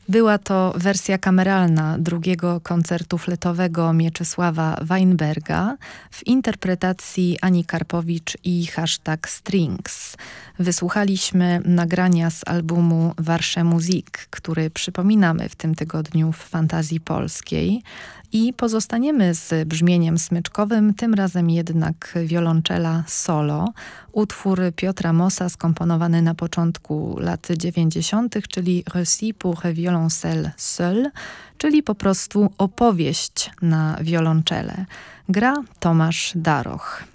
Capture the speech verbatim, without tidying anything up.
Była to wersja kameralna drugiego koncertu fletowego Mieczysława Weinberga w interpretacji Ani Karpowicz i Hashtag Strings. Wysłuchaliśmy nagrania z albumu Warsche Musik, który przypominamy w tym tygodniu w Fantazji Polskiej. I pozostaniemy z brzmieniem smyczkowym, tym razem jednak wiolonczela solo. Utwór Piotra Mossa skomponowany na początku lat dziewięćdziesiątych, czyli Récit pour violoncelle seul, czyli po prostu opowieść na wiolonczelę. Gra Tomasz Daroch.